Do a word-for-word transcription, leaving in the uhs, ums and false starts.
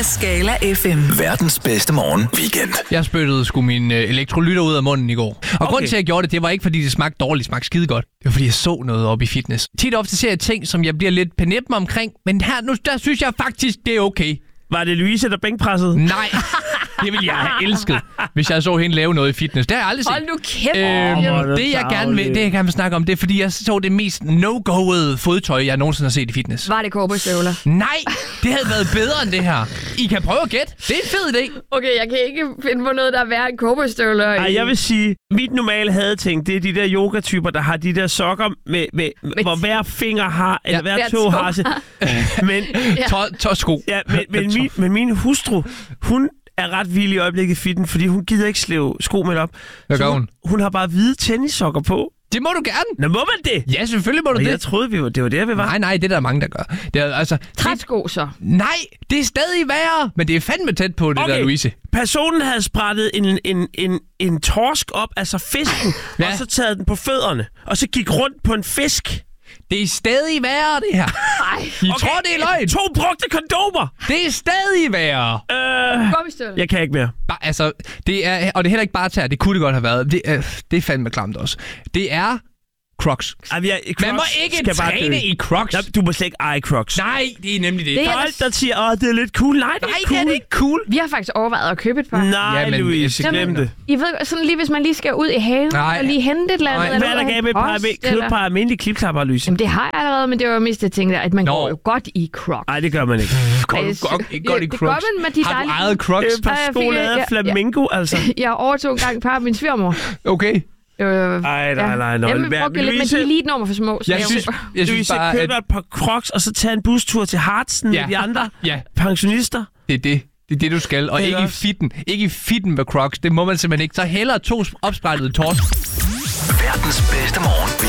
af Scala F M. Verdens bedste morgen weekend. Jeg spyttede sgu min øh, elektrolytter ud af munden i går. Og okay. grunden til, at jeg gjorde det, det var ikke, fordi det smagte dårligt. Det smagte skide godt. Det var, fordi jeg så noget op i fitness. Tit og ofte ser jeg ting, som jeg bliver lidt penæppen omkring. Men her nu, der synes jeg faktisk, det er okay. Var det Louise, der bænkpressede? Nej, det ville jeg have elsket, hvis jeg så hende lave noget i fitness. Det har jeg aldrig set. Hold nu kæft. Øhm, det, jeg gerne vil, det, jeg gerne vil snakke om, det er, fordi jeg så det mest no-go'ede fodtøj, jeg nogensinde har set i fitness. Var det cowboystøvler? Nej, det havde været bedre end det her. I kan prøve at gætte. Det er en fed idé. Okay, jeg kan ikke finde på noget, der er værre end cowboystøvler. Ej, jeg vil sige, mit normale hadeting, det er de der yogatyper, der har de der sokker, med, med, med hvor hver finger har, eller Ja. hver tog har sig. Men, Ja. Tåsko. ja, men, men, min, men min hustru, hun er ret vild i øjeblikket i fitten, fordi hun gider ikke slæve sko med op. Hvad Så gør hun? Hun har bare hvide tennissokker på. Det må du gerne. Nå, må man det? Ja, selvfølgelig må du Og det. jeg troede, vi var, det var der, vi var. Nej, nej, det er der mange, der gør. Det er, altså, Træsko så. nej, det er stadig værre, men det er fandme tæt på det Okay. der, Louise. Personen havde sprættet en, en, en, en torsk op, altså fisken, Ja. og så taget den på fødderne, og så gik rundt på en fisk. Det er stadig værre, det her. Ej. I okay. tror, det er løgn. To brugte kondomer! Det er stadig værre. Øh, Cowboystøvler. jeg kan ikke mere. Bare, altså, det er, og det er heller ikke bare tær. Det kunne det godt have været. Det er, det er fandme klamt også. Det er Crocs. Ej, vi er, Man må ikke træne i Crocs. Nej, du må slet ikke eje Crocs. Nej, det er nemlig det. Det er- Folk, der siger, åh, det er lidt cool. Nej, det er Nej, ikke det cool. er det ikke cool. Vi har faktisk overvejet at købe et par. Nej, Ja, men- Louise, Jamen, glem det. I ved sådan lige, hvis man lige skal ud i haven Nej. og lige hente et eller andet. Nej. eller Hvad er der ud og gav med et hente par, post, køb eller- et par almindelige klipklapper, Louise? Jamen, det har jeg allerede, men det var jo mest, jeg tænkte, at man Nå. går jo godt i Crocs. Nej, det gør man ikke. Går du Ej, godt, ikke godt i det Crocs? gør man med de Har du dejlige- ejet Crocs? Det er et par Ej, jeg sko, fik- lavet af ja, ja. flamingo, altså. Jeg overtog engang et par af min svigermor. Okay. Øh, Ej, nej, nej, nej. Jamen, vi Hvad- brugte lidt, men Louise- de er lige et nummer for små. så Jeg jeg- synes, jeg synes Louise, bare, køb at... et par Crocs, og så tage en bustur til Hartsen Ja. med de andre Ja, pensionister. det er det. Det er det, du skal. Og Det er ikke i også. fitten. Ikke i fitten med Crocs. Det må man simpelthen ikke. Så hellere to opsprættede torsk. Verdens bedste morgen